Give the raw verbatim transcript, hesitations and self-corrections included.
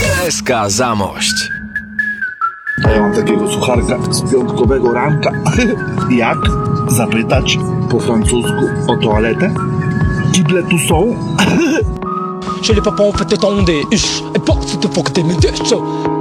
S K Zamość. A ja mam takiego sucharka z piątkowego ranka. Jak zapytać po francusku o toaletę? Kible tu są? Chez les papas on fait tétonder, et porte cette époque des médecins.